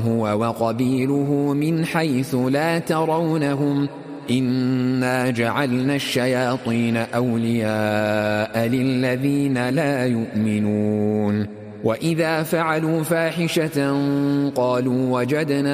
هو وقبيله من حيث لا ترونهم إنا جعلنا الشياطين أولياء للذين لا يؤمنون وإذا فعلوا فاحشة قالوا وجدنا